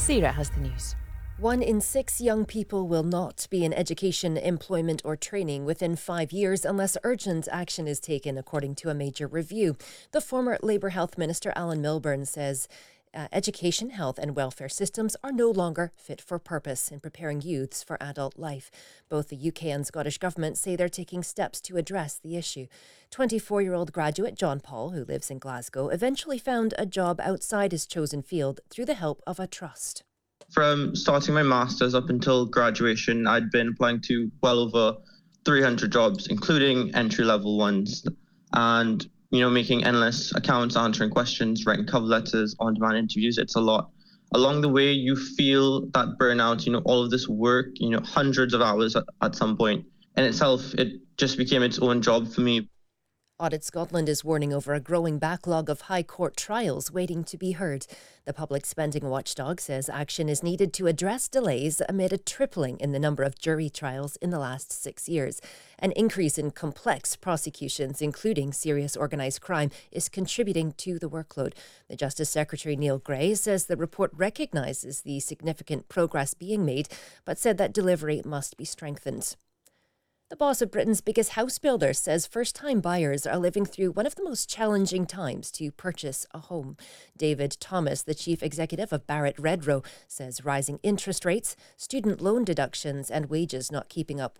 Sarah has the news. 1 in 6 young people will not be in education, employment or training within 5 years unless urgent action is taken, according to a major review. The former Labour Health Minister Alan Milburn says education, health and welfare systems are no longer fit for purpose in preparing youths for adult life. Both the UK and Scottish governments say they're taking steps to address the issue. 24-year-old graduate John Paul, who lives in Glasgow, eventually found a job outside his chosen field through the help of a trust. From starting my master's up until graduation, I'd been applying to well over 300 jobs, including entry-level ones, and, making endless accounts, answering questions, writing cover letters, on-demand interviews. It's a lot. Along the way, you feel that burnout, all of this work, hundreds of hours at some point. In itself, it just became its own job for me. Audit Scotland is warning over a growing backlog of High Court trials waiting to be heard. The public spending watchdog says action is needed to address delays amid a tripling in the number of jury trials in the last 6 years. An increase in complex prosecutions, including serious organised crime, is contributing to the workload. The Justice Secretary Neil Gray says the report recognises the significant progress being made, but said that delivery must be strengthened. The boss of Britain's biggest house builder says first-time buyers are living through one of the most challenging times to purchase a home. David Thomas, the chief executive of Barratt Redrow, says rising interest rates, student loan deductions and wages not keeping up